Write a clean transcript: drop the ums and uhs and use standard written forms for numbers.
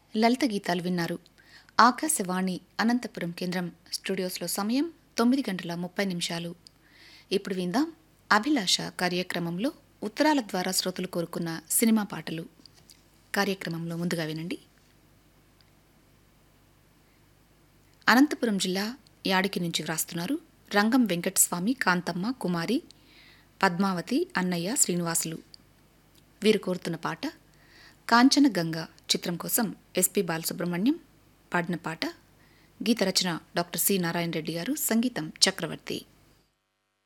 లలిత గీతాలు విన్నారు. ఆకాశవాణి అనంతపురం కేంద్రం స్టూడియోస్లో సమయం 9:30. ఇప్పుడు విందాం అభిలాష కార్యక్రమంలో ఉత్తరాల ద్వారా శ్రోతలు కోరుకున్న సినిమా పాటలు. కార్యక్రమంలో ముందుగా వినండి. అనంతపురం జిల్లా యాడికి నుంచి వ్రాస్తున్నారు రంగం వెంకటస్వామి, కాంతమ్మ, కుమారి, పద్మావతి, అన్నయ్య, శ్రీనివాసులు. వీరు కోరుతున్న పాట కాంచన గంగ చిత్రం కోసం ఎస్పి బాలసుబ్రహ్మణ్యం పాడిన పాట. గీత రచన డాక్టర్ సి నారాయణ రెడ్డి గారు, సంగీతం చక్రవర్తి.